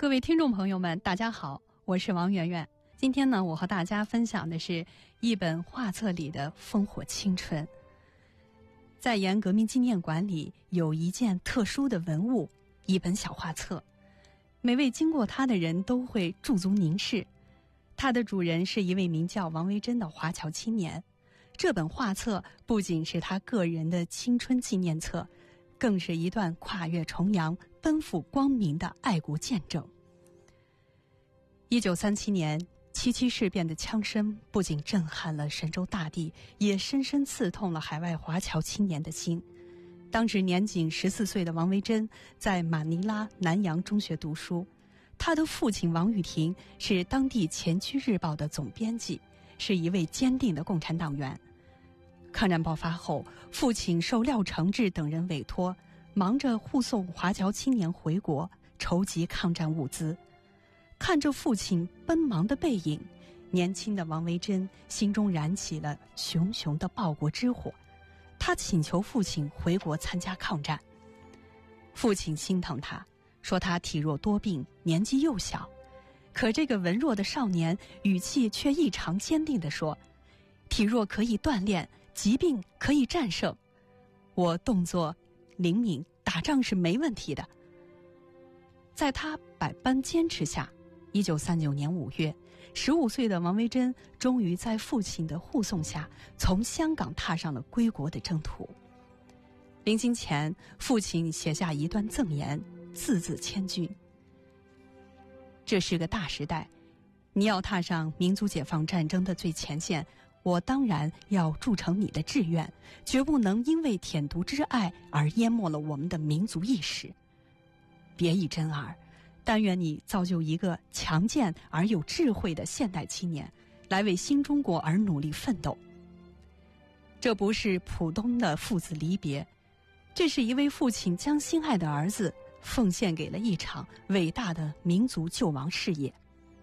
各位听众朋友们，大家好，我是王媛媛。今天呢，我和大家分享的是一本画册里的烽火青春。在延安革命纪念馆里有一件特殊的文物，一本小画册，每位经过它的人都会驻足凝视。它的主人是一位名叫王维珍的华侨青年。这本画册不仅是他个人的青春纪念册，更是一段跨越重洋、奔赴光明的爱国见证。1937年77事变的枪声不仅震撼了神州大地，也深深刺痛了海外华侨青年的心。当时年仅14岁的王维珍在马尼拉南洋中学读书，他的父亲王玉婷是当地前驱日报的总编辑，是一位坚定的共产党员。抗战爆发后，父亲受廖承志等人委托，忙着护送华侨青年回国，筹集抗战物资。看着父亲奔忙的背影，年轻的王维珍心中燃起了熊熊的报国之火。他请求父亲回国参加抗战。父亲心疼他，说他体弱多病，年纪幼小。可这个文弱的少年语气却异常坚定地说，体弱可以锻炼，疾病可以战胜，我动作灵敏，打仗是没问题的。在他百般坚持下，1939年5月，15岁的王维珍终于在父亲的护送下，从香港踏上了归国的征途。临行前，父亲写下一段赠言，字字千钧。这是个大时代，你要踏上民族解放战争的最前线，我当然要铸成你的志愿，绝不能因为舔犊之爱而淹没了我们的民族意识。别以真儿，但愿你造就一个强健而有智慧的现代青年，来为新中国而努力奋斗。这不是普通的父子离别，这是一位父亲将心爱的儿子奉献给了一场伟大的民族救亡事业。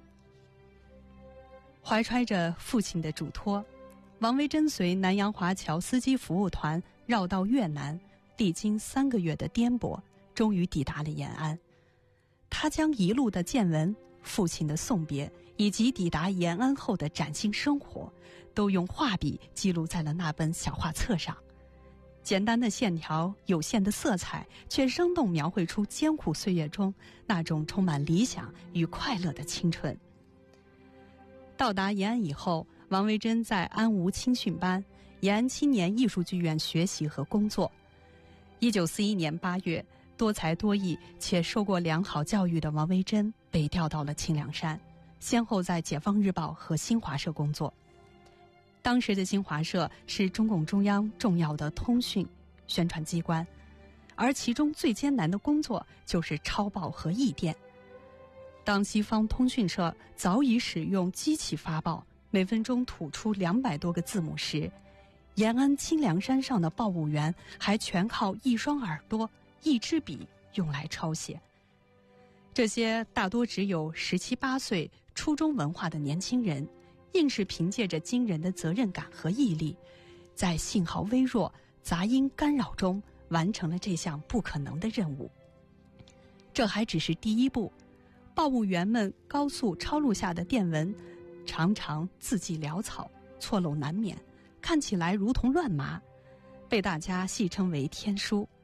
怀揣着父亲的嘱托，王维珍随南洋华侨司机服务团绕道越南，历经3个月的颠簸，终于抵达了延安。他将一路的见闻、父亲的送别，以及抵达延安后的崭新生活，都用画笔记录在了那本小画册上。简单的线条，有限的色彩，却生动描绘出艰苦岁月中那种充满理想与快乐的青春。到达延安以后，王维珍在安吴青训班、延安青年艺术剧院学习和工作。1941年8月，多才多艺且受过良好教育的王维珍被调到了清凉山，先后在解放日报和新华社工作。当时的新华社是中共中央重要的通讯宣传机关，而其中最艰难的工作就是抄报和译电。当西方通讯社早已使用机器发报，每分钟吐出200多个字母时，延安清凉山上的报务员还全靠一双耳朵、一支笔用来抄写。这些大多只有17、18岁初中文化的年轻人，硬是凭借着惊人的责任感和毅力，在信号微弱、杂音干扰中完成了这项不可能的任务。这还只是第一步，报务员们高速抄录下的电文常常字迹潦草，错漏难免，看起来如同乱麻，被大家戏称为天书。